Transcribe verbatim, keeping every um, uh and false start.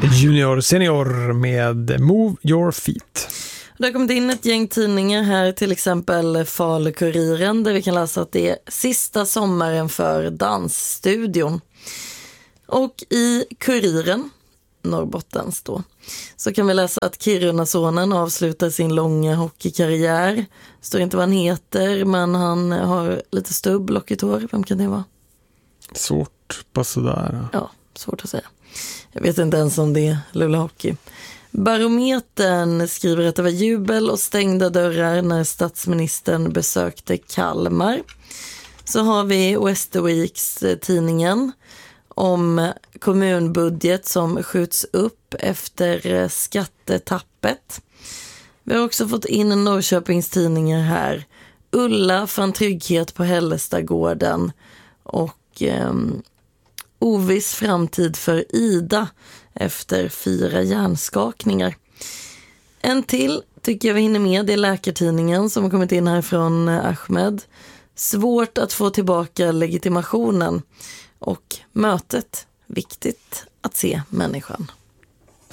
Junior Senior med Move Your Feet. Det har kommit in ett gäng tidningar här, till exempel Falu-Kuriren, där vi kan läsa att det är sista sommaren för dansstudion. Och i Kuriren, Norrbottens då, så kan vi läsa att Kiruna-sonen avslutar sin långa hockeykarriär. Står inte vad han heter, men han har lite stubb, lockigt hår. Vem kan det vara? Svårt, bara sådär. Ja, svårt att säga. Jag vet inte ens om det är Luleå Hockey. Barometern skriver att det var jubel och stängda dörrar när statsministern besökte Kalmar. Så har vi Västerviks tidningen om kommunbudget som skjuts upp efter skattetappet. Vi har också fått in Norrköpings tidningar här. Ulla fann trygghet på Hällestagården och eh, oviss framtid för Ida efter fyra hjärnskakningar. En till tycker jag vi hinner med, det är Läkartidningen som har kommit in här från Ahmed. Svårt att få tillbaka legitimationen och mötet. Viktigt att se människan.